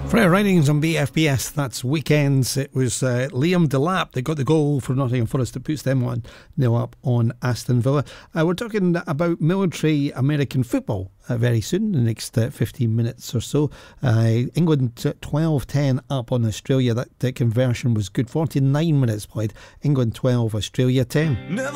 Freya Ridings on BFBS, that's Weekends. It was Liam Delap that got the goal for Nottingham Forest that puts them 1-0 up on Aston Villa. We're talking about military American football very soon, the next 15 minutes or so. England 12-10 up on Australia. That conversion was good. 49 minutes played. England 12, Australia 10.